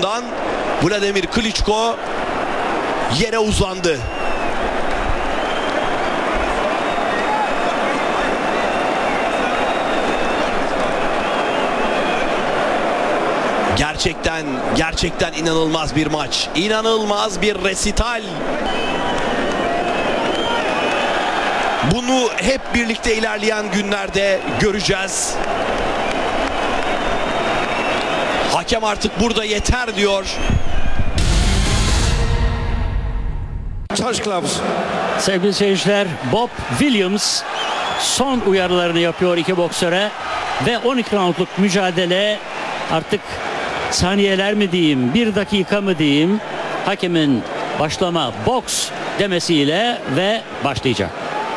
tarafından Vladimir Klitschko yere uzandı. Gerçekten inanılmaz bir maç. İnanılmaz bir resital. Bunu hep birlikte ilerleyen günlerde göreceğiz. Hakem artık burada yeter diyor. Sevgili seyirciler, Bob Williams son uyarılarını yapıyor iki boksöre ve 12 roundluk mücadele artık saniyeler mi diyeyim, bir dakika mı diyeyim, hakemin başlama boks demesiyle ve başlayacak.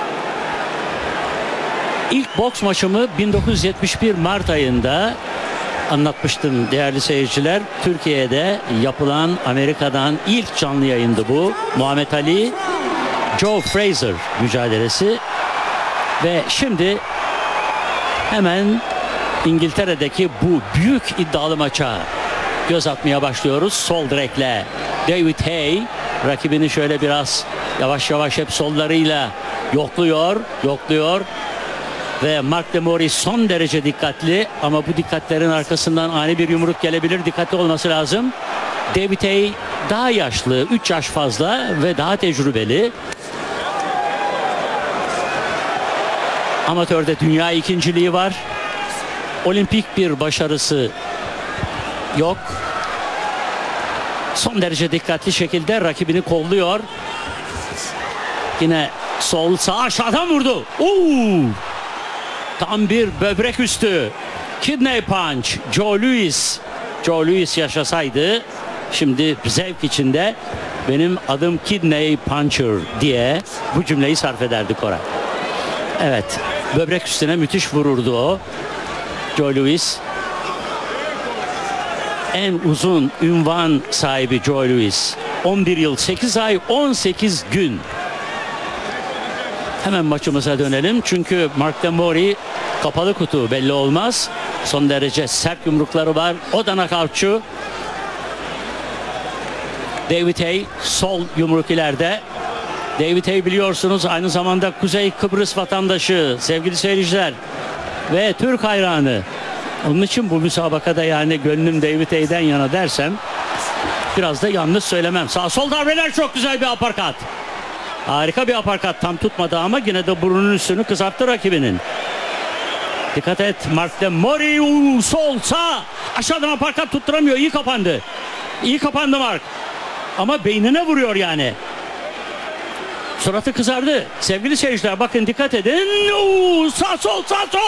İlk boks maçımı 1971 Mart ayında anlatmıştım değerli seyirciler. Türkiye'de yapılan Amerika'dan ilk canlı yayındı bu. Muhammed Ali, Joe Frazier mücadelesi. Ve şimdi hemen İngiltere'deki bu büyük iddialı maça göz atmaya başlıyoruz. Sol direkle David Haye rakibini şöyle biraz yavaş yavaş hep sollarıyla yokluyor. Ve Mark de Mory son derece dikkatli ama bu dikkatlerin arkasından ani bir yumruk gelebilir. Dikkatli olması lazım. David Haye daha yaşlı, 3 yaş fazla ve daha tecrübeli. Amatörde dünya ikinciliği var. Olimpik bir başarısı yok. Son derece dikkatli şekilde rakibini kolluyor. Yine sol sağ aşağıdan vurdu. Tam bir böbrek üstü. Kidney punch. Joe Louis yaşasaydı şimdi zevk içinde benim adım Kidney Puncher diye bu cümleyi sarf ederdi Koray. Evet, böbrek üstüne müthiş vururdu o. Joe Louis. En uzun ünvan sahibi Joe Louis. 11 yıl 8 ay 18 gün. Hemen maçımıza dönelim. Çünkü Mark de Mory kapalı kutu, belli olmaz. Son derece sert yumrukları var. O da knockoutçu. David Haye sol yumruk ileride. David Haye biliyorsunuz aynı zamanda Kuzey Kıbrıs vatandaşı sevgili seyirciler ve Türk hayranı. Onun için bu müsabakada yani gönlüm David Haye'den yana dersem biraz da yanlış söylemem. Sağ sol darbeler, çok güzel bir uppercut. Harika bir uppercut, tam tutmadı ama yine de burnunun üstünü kızarttı rakibinin. Dikkat et, Mark de Mory sol sağ aşağıdan uppercut tutturamıyor. İyi kapandı Mark ama beynine vuruyor yani. Suratı kızardı. Sevgili seyirciler bakın, dikkat edin. Sağ sol.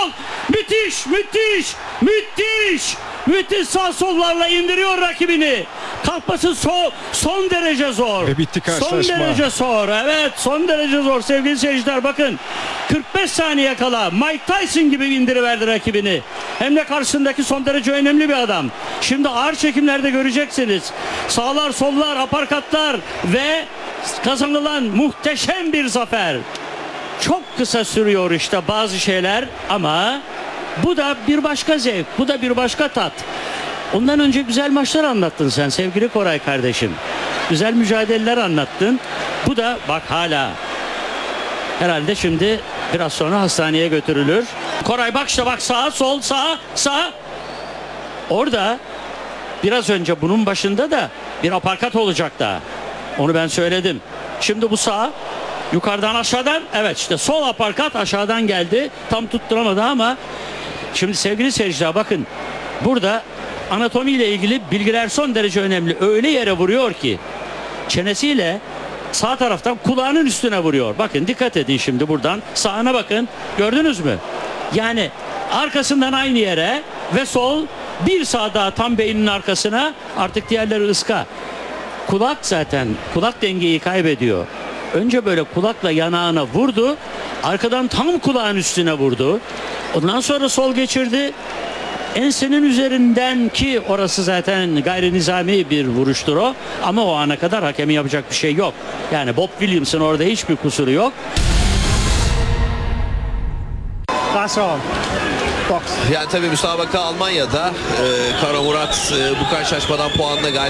Müthiş sağ sollarla indiriyor rakibini. Kalkması son derece zor. Ve bitti karşılaşma. Son derece zor. Evet, son derece zor sevgili seyirciler bakın. 45 saniye kala Mike Tyson gibi indiriverdi rakibini. Hem de karşısındaki son derece önemli bir adam. Şimdi ağır çekimlerde göreceksiniz. Sağlar, sollar, uppercutlar ve kazanılan muhteşem bir zafer. Çok kısa sürüyor işte bazı şeyler ama bu da bir başka zevk, bu da bir başka tat. Ondan önce güzel maçlar anlattın sen sevgili Koray kardeşim. Güzel mücadeleler anlattın. Bu da bak hala. Herhalde şimdi biraz sonra hastaneye götürülür. Koray bak işte, bak sağa sol sağ. Orada biraz önce bunun başında da bir uppercut olacak daha. Onu ben söyledim. Şimdi bu sağ yukarıdan aşağıdan, evet işte sol uppercut aşağıdan geldi. Tam tutturamadı ama şimdi sevgili seyirciler bakın, burada anatomiyle ilgili bilgiler son derece önemli. Öyle yere vuruyor ki çenesiyle sağ taraftan kulağının üstüne vuruyor. Bakın dikkat edin şimdi buradan sağına bakın, gördünüz mü? Yani arkasından aynı yere ve sol bir sağ daha tam beyninin arkasına, artık diğerleri ıska. Kulak zaten, kulak dengeyi kaybediyor. Önce böyle kulakla yanağına vurdu. Arkadan tam kulağın üstüne vurdu. Ondan sonra sol geçirdi. Ensenin üzerinden, ki orası zaten gayri nizami bir vuruştur o. Ama o ana kadar hakemin yapacak bir şey yok. Yani Bob Williams'ın orada hiçbir kusuru yok. Yani tabii müsabaka Almanya'da. Kara Murat bu karşılaşmadan puanla